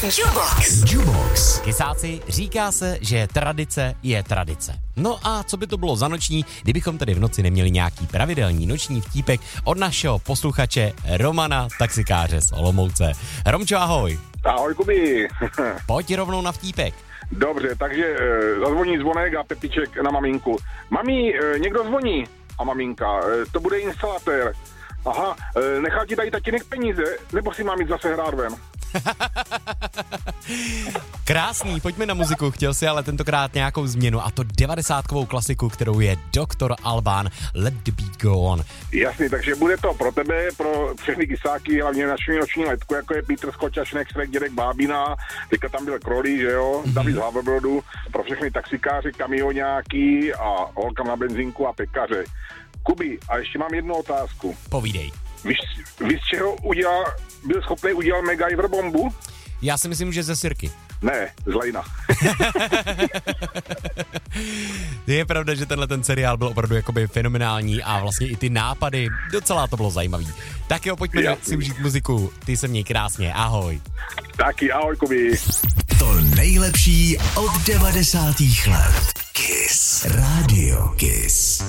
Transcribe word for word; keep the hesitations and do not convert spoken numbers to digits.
Jubox. Jubox. Kysáci, říká se, že tradice je tradice. No a co by to bylo za noční, kdybychom tedy v noci neměli nějaký pravidelný noční vtípek od našeho posluchače Romana, taxikáře z Olomouce. Romčo, ahoj. Ahoj, Kubi. Pojď rovnou na vtípek. Dobře, takže e, zazvoní zvonek a Pepiček na maminku. Mami, e, někdo zvoní. A maminka, e, to bude instalatér. Aha, e, nechal ti tady tatínek peníze, nebo si mám jít zase hrát ven? Krásný, pojďme na muziku, chtěl si ale tentokrát nějakou změnu a to devadesátkovou klasiku, kterou je doktor Alban, Let the Beat Go On. Jasný, takže bude to pro tebe, pro všechny kysáky, hlavně naši noční letku, jako je Petr Skoča, Šnek, Srek, dědek Bábina, teďka tam byl Krolí, že jo, mm-hmm. David z Havrbrodu, pro všechny taxikáři, kamioňáky a holkam na benzínku a pekaře. Kubi, a ještě mám jednu otázku. Povídej. Víš, víš z čeho udělal, byl schopný udělat MacGyver bombu? Já si myslím, že ze sirky. Ne, z lejna. Je pravda, že tenhle ten seriál byl opravdu jakoby fenomenální a vlastně i ty nápady, docela to bylo zajímavý. Tak jo, pojďme Jasný. si užít muziku. Ty se měj krásně, ahoj. Taky, ahoj, Kubi. To nejlepší od devadesátých let. Kiss. Radio Kiss.